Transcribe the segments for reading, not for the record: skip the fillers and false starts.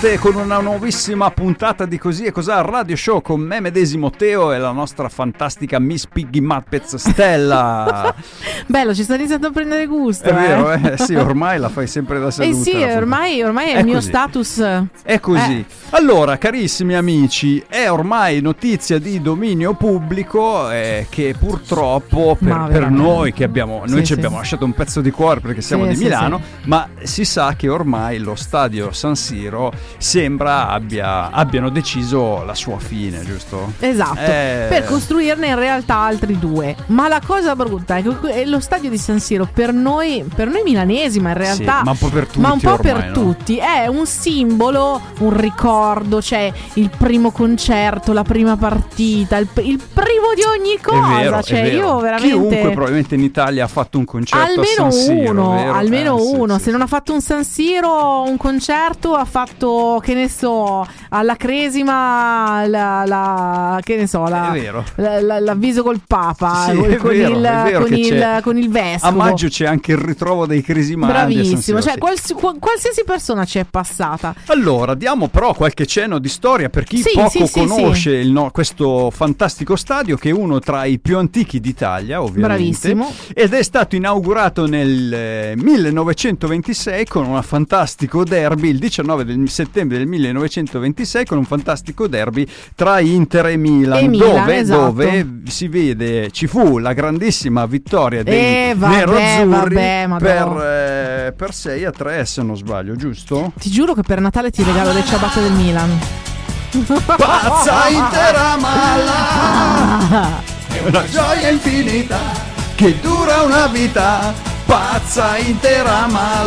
parte con una nuovissima puntata di Così e Cos'ha Radio Show con me medesimo Teo e la nostra fantastica Miss Piggy Muppets Stella. Bello, ci sto iniziando a prendere gusto. È vero, sì, ormai la fai sempre da seduta. Sì, ormai è il mio status. È così. Allora, carissimi amici, è ormai notizia di dominio pubblico che purtroppo per noi che abbiamo, ci abbiamo lasciato un pezzo di cuore perché siamo di Milano, ma si sa che ormai lo stadio San Siro sembra abbiano deciso la sua fine, giusto? Esatto, per costruirne in realtà altri due. Ma la cosa brutta è che lo stadio di San Siro per noi milanesi, ma in realtà sì, ma un po' per tutti, tutti è un simbolo, un ricordo, cioè il primo concerto, la prima partita, il primo di ogni cosa. È vero, cioè è vero. Io veramente chiunque probabilmente in Italia ha fatto un concerto almeno a San Siro, almeno uno. Sì. Se non ha fatto un San Siro, un concerto, ha fatto, che ne so, alla Cresima che ne so, l'avviso col Papa, sì, con il vescovo. A maggio c'è anche il ritrovo dei cresimandi. Bravissimo, Siro, cioè sì. Qualsiasi persona ci è passata. Allora, diamo però qualche cenno di storia per chi conosce questo fantastico stadio, che è uno tra i più antichi d'Italia, ovviamente. Bravissimo. Ed è stato inaugurato nel 1926 con un fantastico derby, il 19 settembre del 1926, con un fantastico derby tra Inter e Milan, dove si vede, ci fu la grandissima vittoria dei neroazzurri per 6-3, se non sbaglio, giusto? Ti giuro che per Natale ti regalo le ciabatte del Milan. Pazza intera mala, è una gioia infinita che dura una vita. Pazza intera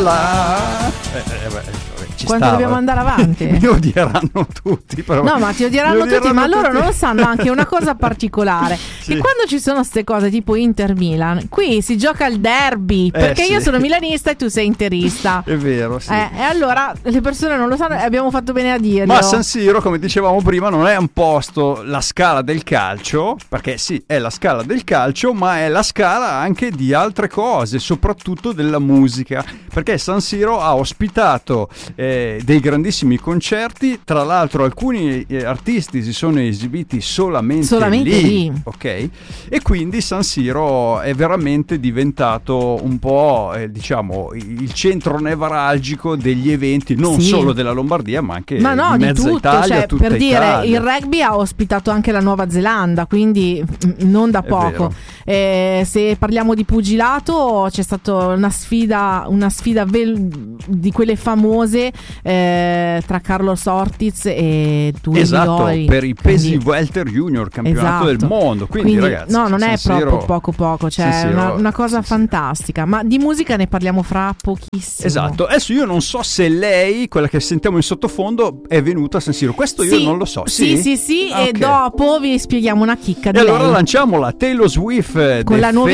mala. Quando dobbiamo andare avanti? Mi odieranno tutti, però. No, ma ti odieranno tutti, ma loro non sanno anche una cosa particolare. Sì. Che quando ci sono queste cose tipo Inter-Milan, qui si gioca il derby, perché io sono milanista e tu sei interista. È vero, sì. E allora le persone non lo sanno e abbiamo fatto bene a dirlo. Ma San Siro, come dicevamo prima, non è un posto, la scala del calcio, perché sì, è la scala del calcio, ma è la scala anche di altre cose, soprattutto della musica, perché San Siro ha ospitato dei grandissimi concerti. Tra l'altro alcuni artisti si sono esibiti solamente lì, ok? E quindi San Siro è veramente diventato un po' diciamo il centro nevralgico degli eventi, non solo della Lombardia, ma anche di mezza tutto, Italia, cioè, tutta per Italia. dire, il rugby ha ospitato anche la Nuova Zelanda, quindi non da poco. Se parliamo di pugilato, c'è stata una sfida di quelle famose tra Carlos Ortiz e Due Vidori, per i pesi welter junior, campionato del mondo, quindi ragazzi, no, non è Siro, proprio poco, cioè una cosa fantastica. Ma di musica ne parliamo fra pochissimo. Esatto. Adesso io non so se lei, quella che sentiamo in sottofondo, è venuta a San Siro, questo io non lo so. Sì, okay. E dopo vi spieghiamo una chicca di e lei. Allora lanciamola, Taylor Swift con la nuova